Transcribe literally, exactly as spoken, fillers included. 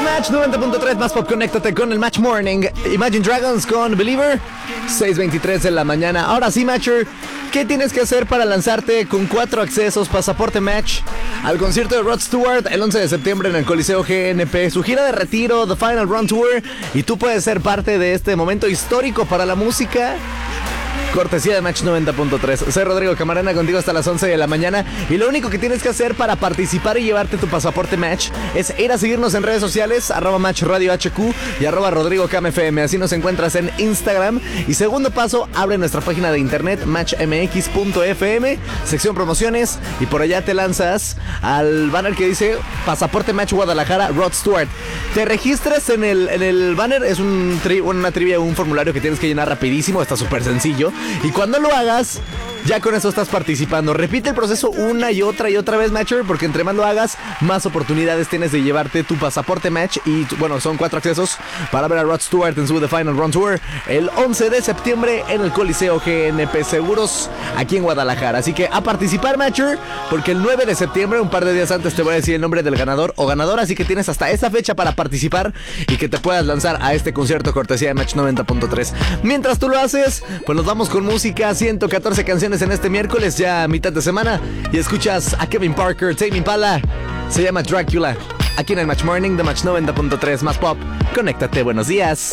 Match noventa punto tres más pop. Conéctate con el Match Morning. Imagine Dragons con Believer, seis veintitrés de la mañana. Ahora sí, Matcher, ¿qué tienes que hacer para lanzarte con cuatro accesos, pasaporte Match, al concierto de Rod Stewart el once de septiembre en el Coliseo G N P, su gira de retiro, The Final Run Tour, y tú puedes ser parte de este momento histórico para la música? Cortesía de Match noventa punto tres. Soy Rodrigo Camarena, contigo hasta las once de la mañana. Y lo único que tienes que hacer para participar y llevarte tu pasaporte Match es ir a seguirnos en redes sociales, arroba Match Radio H Q y arroba Rodrigo Cam F M. Así nos encuentras en Instagram. Y segundo paso, abre nuestra página de internet match m x punto f m, sección promociones, y por allá te lanzas al banner que dice Pasaporte Match Guadalajara, Rod Stewart. Te registras en el, en el banner. Es un tri- una trivia, un formulario que tienes que llenar rapidísimo. Está súper sencillo. Y cuando lo hagas, ya con eso estás participando. Repite el proceso una y otra y otra vez, Matcher, porque entre más lo hagas, más oportunidades tienes de llevarte tu pasaporte Match. Y bueno, son cuatro accesos para ver a Rod Stewart en su The Final Run Tour el once de septiembre en el Coliseo G N P Seguros aquí en Guadalajara. Así que a participar, Matcher, porque el nueve de septiembre, un par de días antes, te voy a decir el nombre del ganador o ganadora. Así que tienes hasta esa fecha para participar y que te puedas lanzar a este concierto cortesía de Match noventa punto tres. Mientras tú lo haces, pues nos vamos con música. ciento catorce canciones en este miércoles, ya mitad de semana, y escuchas a Kevin Parker, Tame Impala, se llama Dracula, aquí en el Match Morning de Match noventa punto tres más pop. Conéctate, buenos días.